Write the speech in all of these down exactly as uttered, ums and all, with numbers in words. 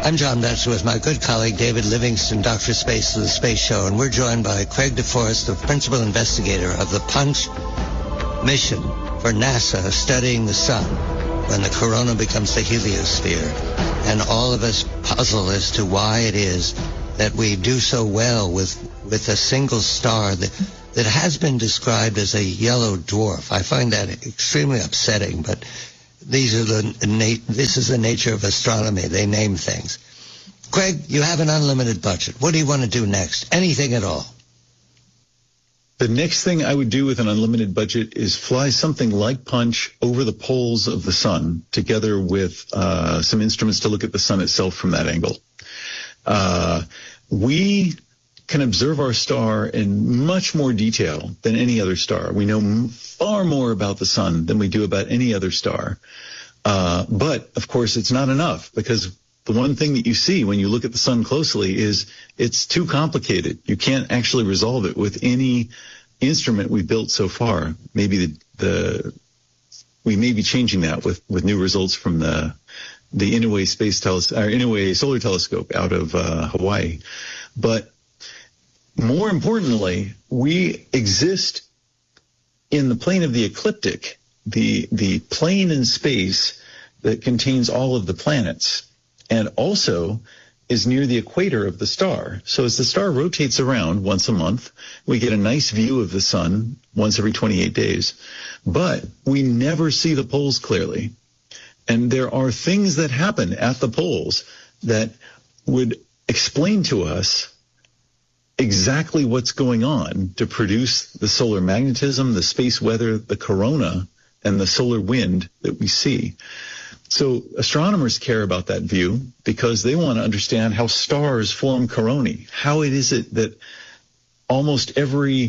I'm John Batchelor with my good colleague David Livingston, Doctor Space of the Space Show, and we're joined by Craig DeForest, the principal investigator of the Punch mission for NASA, studying the sun when the corona becomes the heliosphere. And all of us puzzle as to why it is that we do so well with, with a single star that, that has been described as a yellow dwarf. I find that extremely upsetting, but these are the na- this is the nature of astronomy. They name things. Craig, you have an unlimited budget. What do you want to do next? Anything at all? The next thing I would do with an unlimited budget is fly something like Punch over the poles of the sun, together with uh, some instruments to look at the sun itself from that angle. Uh, we can observe our star in much more detail than any other star. We know m- far more about the sun than we do about any other star. Uh, but, of course, it's not enough, because the one thing that you see when you look at the sun closely is it's too complicated. You can't actually resolve it with any instrument we've built so far. Maybe the, the we may be changing that with, with new results from the the Inouye space teles- or Inouye solar telescope out of uh, Hawaii. But more importantly, we exist in the plane of the ecliptic, the the plane in space that contains all of the planets, and also is near the equator of the star. So as the star rotates around once a month, we get a nice view of the sun once every twenty-eight days. But we never see the poles clearly. And there are things that happen at the poles that would explain to us exactly what's going on to produce the solar magnetism, the space weather, the corona, and the solar wind that we see. So astronomers care about that view because they want to understand how stars form coronae. How it is it that almost every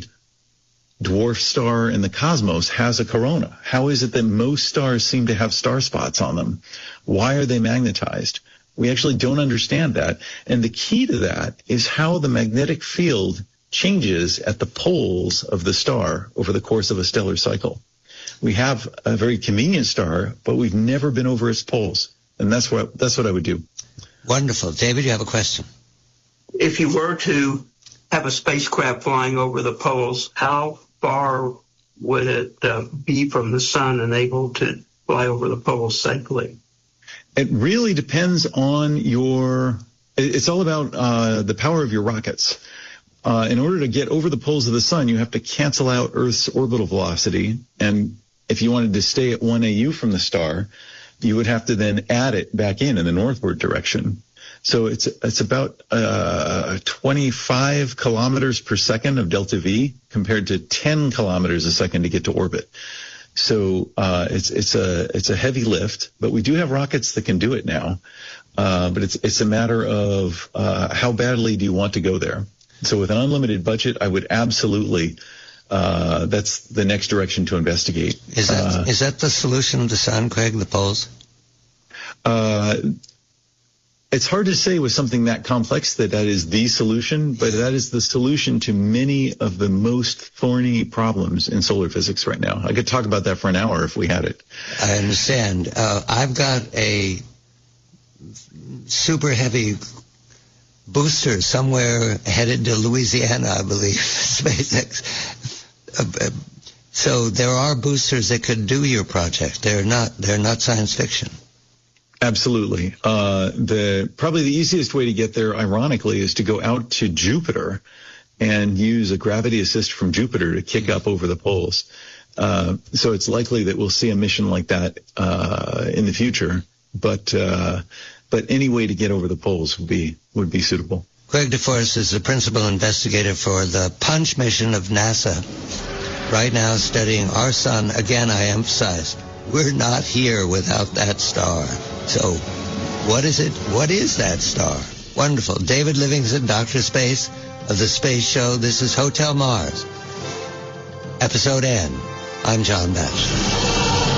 dwarf star in the cosmos has a corona? How is it that most stars seem to have star spots on them? Why are they magnetized? We actually don't understand that. And the key to that is how the magnetic field changes at the poles of the star over the course of a stellar cycle. We have a very convenient star, but we've never been over its poles. And that's what that's what I would do. Wonderful. David, you have a question. If you were to have a spacecraft flying over the poles, how far would it uh, be from the sun and able to fly over the poles safely? It really depends on your, it's all about uh, the power of your rockets. Uh, in order to get over the poles of the sun, you have to cancel out Earth's orbital velocity. And if you wanted to stay at one A U from the star, you would have to then add it back in in the northward direction. So it's it's about uh, twenty-five kilometers per second of delta V compared to ten kilometers a second to get to orbit. So uh, it's it's a it's a heavy lift, but we do have rockets that can do it now. Uh, but it's it's a matter of uh, how badly do you want to go there. So with an unlimited budget, I would absolutely. Uh, that's the next direction to investigate. Is that uh, is that the solution of the sun, Craig? The poles? Uh, it's hard to say with something that complex that that is the solution, but that is the solution to many of the most thorny problems in solar physics right now. I could talk about that for an hour if we had it. I understand. Uh, I've got a super heavy booster somewhere headed to Louisiana, I believe, SpaceX. Uh, so there are boosters that could do your project. They're not. They're not science fiction. Absolutely. Uh, the probably the easiest way to get there, ironically, is to go out to Jupiter and use a gravity assist from Jupiter to kick up over the poles. Uh, so it's likely that we'll see a mission like that uh, in the future. But uh, but any way to get over the poles would be would be suitable. Craig DeForest is the principal investigator for the Punch mission of NASA. Right now, studying our sun. Again, I emphasize, we're not here without that star. So, what is it? What is that star? Wonderful. David Livingston, Doctor Space of the Space Show. This is Hotel Mars. Episode N. I'm John Batchelor.